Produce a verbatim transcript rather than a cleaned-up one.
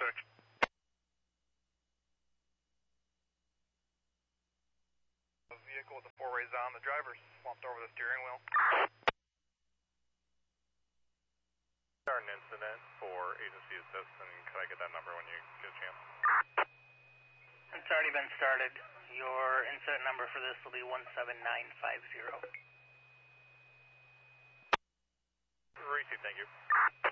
six. The vehicle with the four ways on, the driver's slumped over the steering wheel. Start an incident for agency assist, and can I get that number when you get a chance? It's already been started. Your incident number for this will be one seven nine five zero. Receive, thank you.